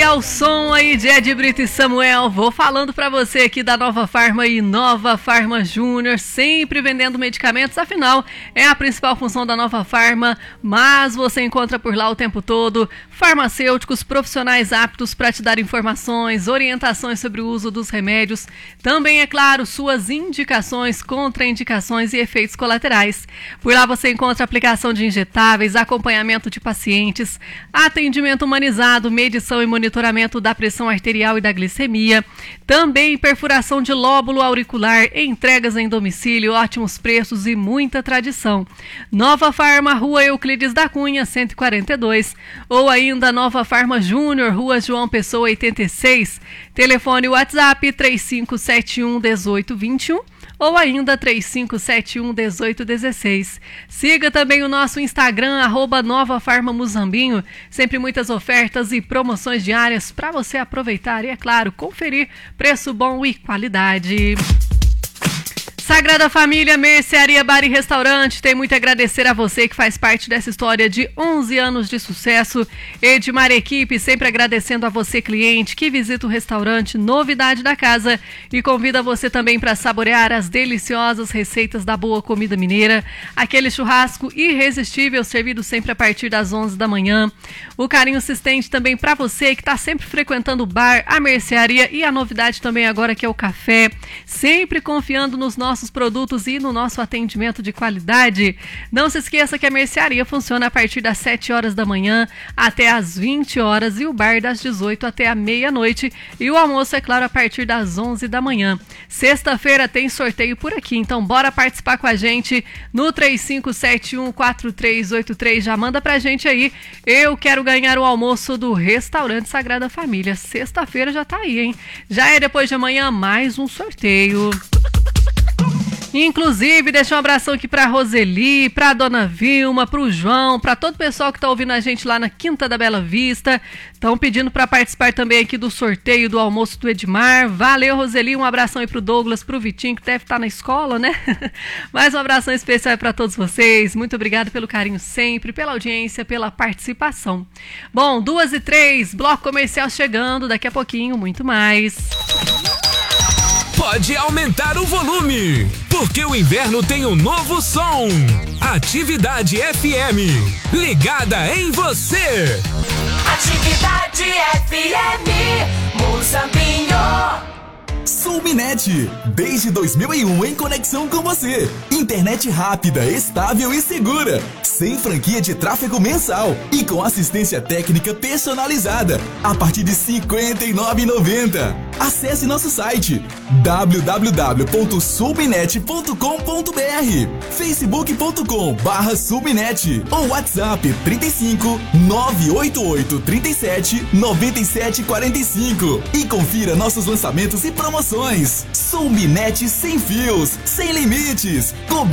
é o som aí de Ed Brito e Samuel. Vou falando pra você aqui da Nova Farma e Nova Farma Júnior, sempre vendendo medicamentos, afinal é a principal função da Nova Farma, mas você encontra por lá o tempo todo farmacêuticos profissionais aptos para te dar informações, orientações sobre o uso dos remédios, também, é claro, suas indicações, contraindicações e efeitos colaterais. Por lá você encontra aplicação de injetáveis, acompanhamento de pacientes, atendimento humanizado, medição e monitoramento da pressão arterial e da glicemia, também perfuração de lóbulo auricular, entregas em domicílio, ótimos preços e muita tradição. Nova Farma, Rua Euclides da Cunha, 142, ou ainda Nova Farma Júnior, Rua João Pessoa, 86, telefone WhatsApp 3571-1821, ou ainda 3571-1816. Siga também o nosso Instagram, @NovaFarmaMuzambinho, sempre muitas ofertas e promoções diárias para você aproveitar e, é claro, conferir preço bom e qualidade. Sagrada Família, Mercearia, Bar e Restaurante, tem muito a agradecer a você que faz parte dessa história de 11 anos de sucesso. Edmar Equipe, sempre agradecendo a você, cliente, que visita o restaurante Novidade da Casa e convida você também para saborear as deliciosas receitas da boa comida mineira, aquele churrasco irresistível servido sempre a partir das 11 da manhã. O carinho se estende também para você que está sempre frequentando o bar, a mercearia e a novidade também agora que é o café, sempre confiando nos nossos produtos e no nosso atendimento de qualidade. Não se esqueça que a mercearia funciona a partir das 7 horas da manhã até as 20 horas e o bar das 18 até a meia-noite e o almoço, é claro, a partir das 11 da manhã. Sexta-feira tem sorteio por aqui, então bora participar com a gente no 3571-4383. Já manda pra gente aí. Eu quero ganhar o almoço do restaurante Sagrada Família. Sexta-feira já tá aí, hein? Já é depois de amanhã mais um sorteio. Inclusive, deixa um abração aqui pra Roseli, pra Dona Vilma, pro João, pra todo o pessoal que tá ouvindo a gente lá na Quinta da Bela Vista. Estão pedindo pra participar também aqui do sorteio do almoço do Edmar. Valeu, Roseli, um abração aí pro Douglas, pro Vitinho, que deve estar na escola, né? Mais um abração especial pra todos vocês. Muito obrigado pelo carinho sempre, pela audiência, pela participação. Bom, 2h03, bloco comercial chegando, daqui a pouquinho, muito mais. Pode aumentar o volume, porque o inverno tem um novo som. Atividade FM, ligada em você. Atividade FM, Muzambinho. Subnet, desde 2001 em conexão com você. Internet rápida, estável e segura. Sem franquia de tráfego mensal e com assistência técnica personalizada a partir de R$ 59,90. Acesse nosso site www.subnet.com.br, facebook.com/subnet ou WhatsApp 35 988 37 97 45 e confira nossos lançamentos e promoções. Subnet sem fios, sem limites.